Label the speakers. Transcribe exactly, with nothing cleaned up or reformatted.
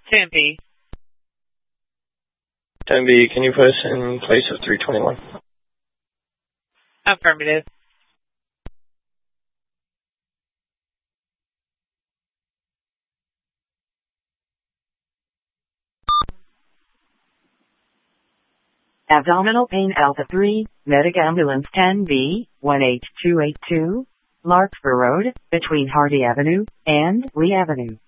Speaker 1: ten B.
Speaker 2: ten B, can you put us in place of three twenty-one?
Speaker 1: Affirmative.
Speaker 3: Abdominal pain Alpha three, Medic Ambulance ten B, one H two eight two, Larkspur Road, between Hardy Avenue and Lee Avenue.